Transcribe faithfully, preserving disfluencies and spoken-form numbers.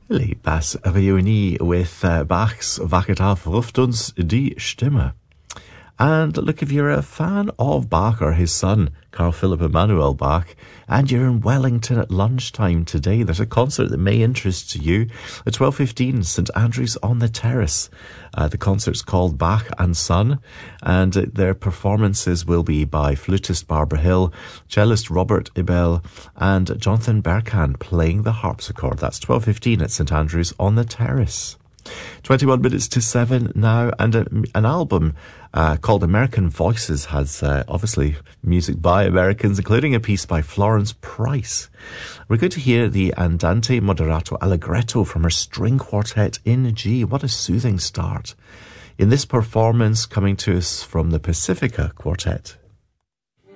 Bass Reuni with uh, Bach's Wacket auf ruft uns die Stimme. And look, if you're a fan of Bach or his son, Carl Philipp Emanuel Bach, and you're in Wellington at lunchtime today, there's a concert that may interest you. At twelve fifteen, St Andrews on the Terrace. Uh, the concert's called Bach and Son, and uh, their performances will be by flutist Barbara Hill, cellist Robert Ibel, and Jonathan Berkan playing the harpsichord. That's twelve fifteen at St Andrews on the Terrace. twenty-one minutes to seven now, and a, an album uh, called American Voices has uh, obviously music by Americans, including a piece by Florence Price. We're going to hear the Andante Moderato Allegretto from her string quartet in G. What a soothing start. In this performance, coming to us from the Pacifica Quartet.